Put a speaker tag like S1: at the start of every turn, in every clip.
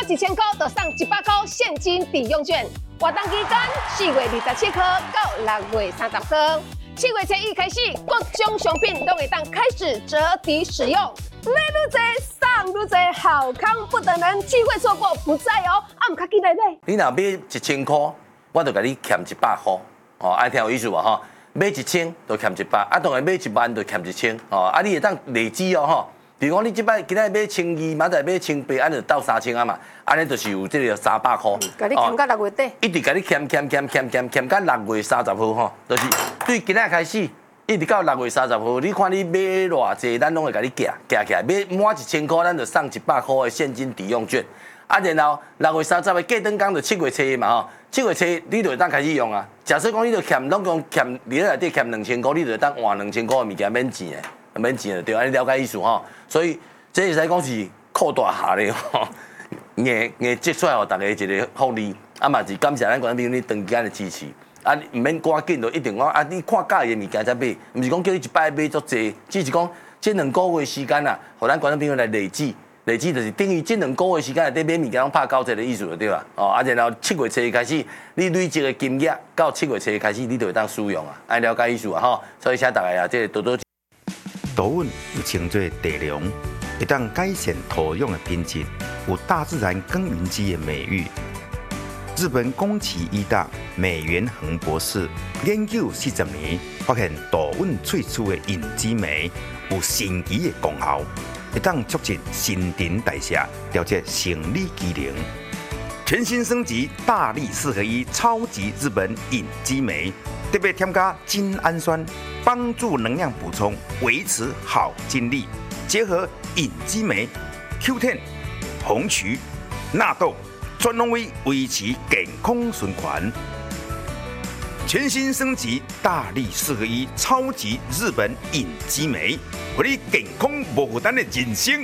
S1: 1000块就送100块现金抵用券。活动期间4月27号到6月30号，7月初1开始，各种商品都会当开始折抵使用。买愈多送愈多，好康不等人，机会错过不再哦！啊，唔较记得买。
S2: 你若买1000块，我就甲你欠100块，哦，爱听有意思无吼？买1000就欠100，啊，当然买1万就欠1000，哦，啊，你会当累积哦吼。比如讲，你即摆今仔买1200，明仔买1800，安就到3000啊嘛，安尼就是有这个300块。
S1: 甲你欠到6月底。
S2: 一直甲你欠到6月30号吼，就是对今仔开始。一直到6月30号，你看你买偌济，咱拢会甲你夹起来。买满1000块，咱就送100块的现金抵用券。啊，然后6月30号过灯工就7月初1嘛吼，7月初1你就会当开始用啊。假设讲你就欠总共欠你内底欠2000块，你就会当换2000块的物件免钱的，免钱的对，安尼了解意思吼。所以这会使讲是扩大下咧吼，硬积出来互大家一个福利，啊嘛是感谢咱观众朋友你长期的支持。啊，唔免赶紧就一定讲啊！你看介意的物件才买，唔是讲叫你一摆买足济，只是讲这2个月时间啊，互咱观众朋友来累积，就是等于这2个月时间内底买物件拢拍9折的意思就对啦。哦，啊，然后7月初1开始，你累积的金额到7月初1开始，你就会当使用啊，爱了解意思啊吼。所以请大家啊，这多多。
S3: 稻稳又称作地龙，会当改善土壤的品质，有大自然耕耘机的美誉。日本宫崎医大美元恒博士研究40年，发现稻稳萃取的引子酶有神奇的功效，会当促进新陈代谢，调节生理机能。全新升级大力4合1超级日本引子酶，特别添加精氨酸，帮助能量补充，维持好精力。结合引子酶、Q10、红曲、纳豆。专拢为维持健康循环，全新升级大力4合1超级日本引子酶，让你健康无负担的人生。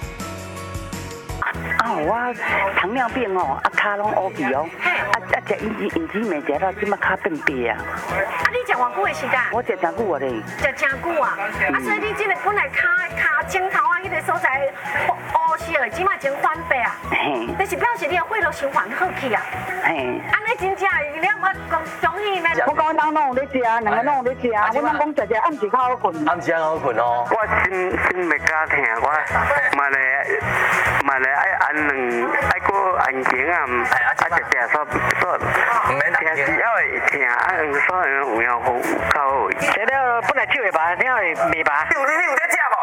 S4: 我糖尿病哦，脚拢乌皮哦，食引子酶食到即马脚变白啊！
S5: 你食偌久的时间？
S4: 我食真久啊咧。
S5: 食真久啊！所以你这个本来脚前头啊，迄个所在乌色的，即马真翻白啊。但是表示你的血液循环好去啊。安尼真正的，我恭喜呢。
S4: 我讲咱拢有咧食，2个拢有咧食，我拢讲食暗时较好困。
S2: 暗时好困哦。
S6: 我心袂加疼，我嘛来爱安两，爱过安静啊，食说，唔免听是要会听，所以有影好较好。
S4: 食了本来手会麻，了会袂麻。
S2: 你有在食无？